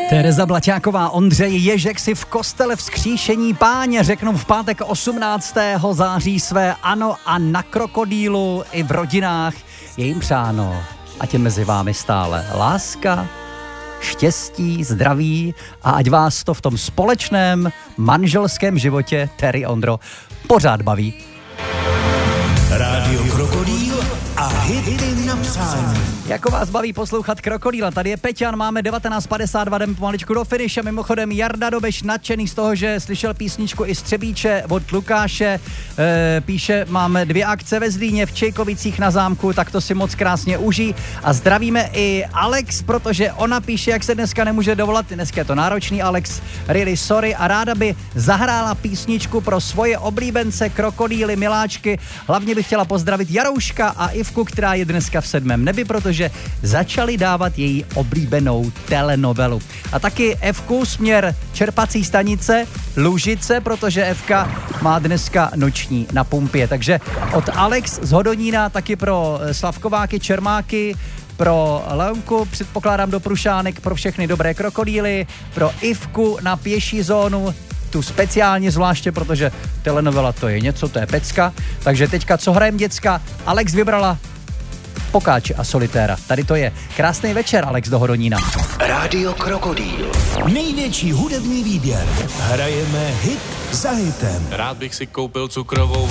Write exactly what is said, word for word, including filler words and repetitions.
Tereza Blaťáková, Ondřej Ježek si v kostele Vzkříšení Páně řeknou v pátek osmnáctého září své ano a na krokodýlu i v rodinách je jim přáno. Ať je mezi vámi stále láska, štěstí, zdraví a ať vás to v tom společném manželském životě, Terry, Ondro, pořád baví. Rádio Krokodýl a hity na přání. Jako vás baví poslouchat Krokodýla, tady je Peťan, máme devatenáct padesát dva, jdeme pomaličku do finiše, mimochodem Jarda Dobeš nadšený z toho, že slyšel písničku i z Třebíče od Lukáše, e, píše, máme dvě akce ve Zlíně, v Čejkovicích na zámku, tak to si moc krásně užij a zdravíme i Alex, protože ona píše, jak se dneska nemůže dovolat, dneska je to náročný, Alex, really sorry a ráda by zahrála písničku pro svoje oblíbence, krokodýly, miláčky, hlavně bych chtěla pozdravit Jarouška a Ivku, která je dneska v sedmém nebi, protože začali dávat její oblíbenou telenovelu. A taky Evku směr čerpací stanice Lužice, protože Evka má dneska noční na pumpě. Takže od Alex z Hodonína taky pro Slavkováky, Čermáky, pro Leonku, předpokládám do Prušánek, pro všechny dobré krokodýly, pro Ivku na pěší zónu, tu speciálně zvláště, protože telenovela to je něco, to je pecka. Takže teďka, co hrajem děcka, Alex vybrala Pokáče a Solitéra. Tady to je. Krásný večer, Alex do Hodonína. Rádio Krokodýl. Největší hudební výběr. Hrajeme hit za hitem. Rád bych si koupil cukrovou